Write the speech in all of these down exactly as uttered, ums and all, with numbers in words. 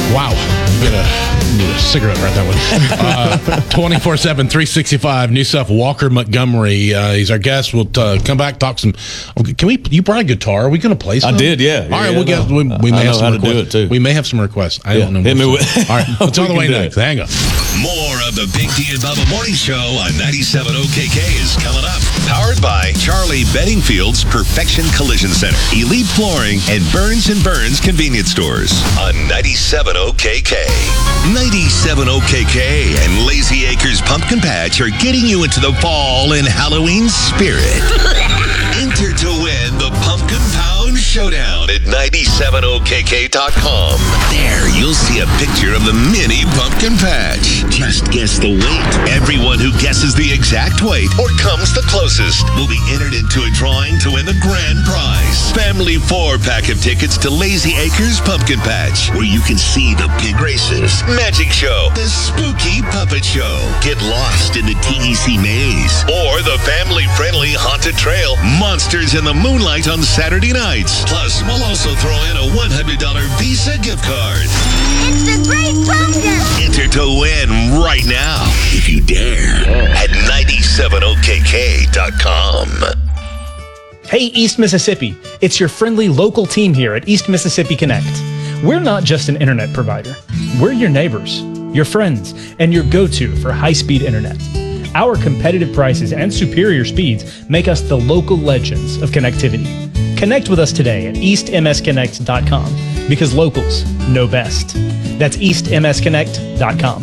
Wow. Get a, need a cigarette right that way. Uh, twenty-four seven, three sixty-five, new stuff. Walker Montgomery. Uh, he's our guest. We'll uh, come back, talk some. Can we? You brought a guitar. Are we going to play some? I did, yeah. All right, yeah, we'll get, we, we may I have know some how requests. to do it, too. We may have some requests. I yeah. don't know. Hit me with, all right, it's on the way next. Hang on. More of the Big D and Bubba Morning Show on ninety-seven O K K is coming up. Powered by Charlie Beddingfield's Perfection Collision Center, Elite Flooring, and Burns and Burns Convenience Stores on ninety-seven O K K. ninety-seven O K K and Lazy Acres Pumpkin Patch are getting you into the fall and Halloween spirit. Enter to win the Pumpkin Pound Showdown at ninety-seven O K K dot com. There, you'll see a picture of the mini pumpkin patch. Just guess the weight. Everyone who guesses the exact weight or comes the closest will be entered into a drawing to win the grand prize. Family four-pack of tickets to Lazy Acres Pumpkin Patch, where you can see the pig races, magic show, the spooky puppet show, get lost in the T E C maze, or the family-friendly haunted trail, Monsters in the Moonlight on Saturday nights. Plus, we'll also throw in a one hundred dollars Visa gift card. It's the Great Pumpkin! Enter to win right now, if you dare, at ninety-seven O K K dot com. Hey, East Mississippi. It's your friendly local team here at East Mississippi Connect. We're not just an internet provider. We're your neighbors, your friends, and your go-to for high-speed internet. Our competitive prices and superior speeds make us the local legends of connectivity. Connect with us today at east m s connect dot com because locals know best. That's east m s connect dot com.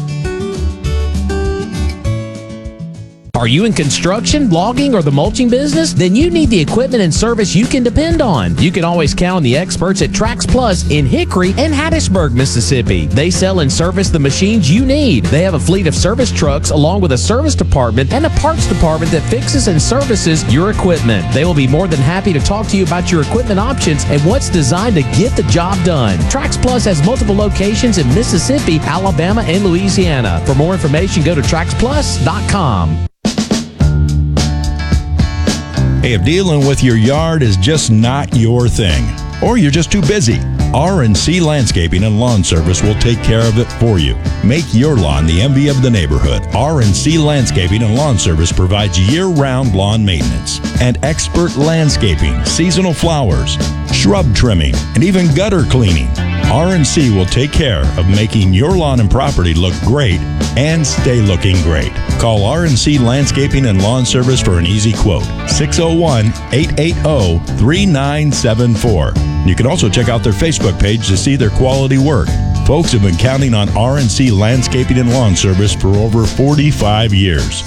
Are you in construction, logging, or the mulching business? Then you need the equipment and service you can depend on. You can always count on the experts at Trax Plus in Hickory and Hattiesburg, Mississippi. They sell and service the machines you need. They have a fleet of service trucks along with a service department and a parts department that fixes and services your equipment. They will be more than happy to talk to you about your equipment options and what's designed to get the job done. Trax Plus has multiple locations in Mississippi, Alabama, and Louisiana. For more information, go to trax plus dot com. Hey, if dealing with your yard is just not your thing, or you're just too busy, R and C Landscaping and Lawn Service will take care of it for you. Make your lawn the envy of the neighborhood. R and C Landscaping and Lawn Service provides year-round lawn maintenance and expert landscaping, seasonal flowers, shrub trimming, and even gutter cleaning. R and C will take care of making your lawn and property look great and stay looking great. Call R and C Landscaping and Lawn Service for an easy quote. six oh one, eight eight oh, three nine seven four. You can also check out their Facebook page to see their quality work. Folks have been counting on R and C Landscaping and Lawn Service for over forty-five years.